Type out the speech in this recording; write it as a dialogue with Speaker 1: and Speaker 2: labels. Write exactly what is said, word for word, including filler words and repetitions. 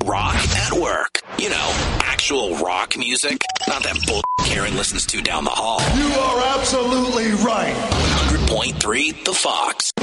Speaker 1: rock at work. You know, actual rock music, not that bull Karen listens to down the hall.
Speaker 2: You are absolutely right.
Speaker 1: one hundred point three The Fox.